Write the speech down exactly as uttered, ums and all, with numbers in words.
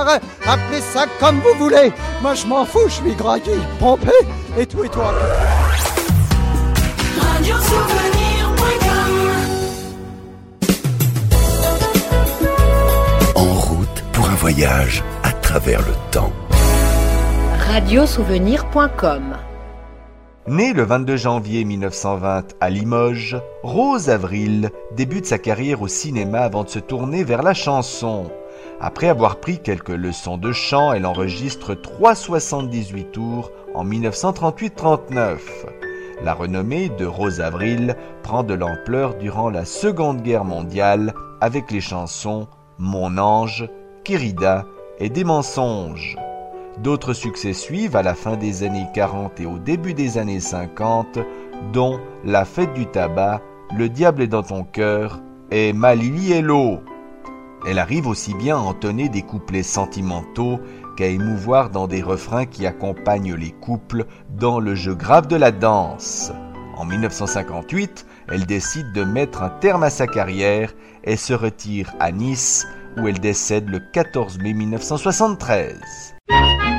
Après, appelez ça comme vous voulez. Moi, je m'en fous, je suis graillé, pompé, et tout et toi. Radio Souvenir point com. En route pour un voyage à travers le temps. Radio Souvenir point com. Née le vingt-deux janvier mille neuf cent vingt à Limoges, Rose Avril débute sa carrière au cinéma avant de se tourner vers la chanson. Après avoir pris quelques leçons de chant, elle enregistre trois soixante-dix-huit tours en mille neuf cent trente-huit trente-neuf. La renommée de Rose Avril prend de l'ampleur durant la Seconde Guerre mondiale avec les chansons Mon ange, Querida et Des mensonges. D'autres succès suivent à la fin des années quarante et au début des années cinquante, dont La fête du tabac, Le diable est dans ton cœur et Ma Lily Hello. Elle arrive aussi bien à entonner des couplets sentimentaux qu'à émouvoir dans des refrains qui accompagnent les couples dans le jeu grave de la danse. En mille neuf cent cinquante-huit, elle décide de mettre un terme à sa carrière et se retire à Nice où elle décède le quatorze mai mille neuf cent soixante-treize.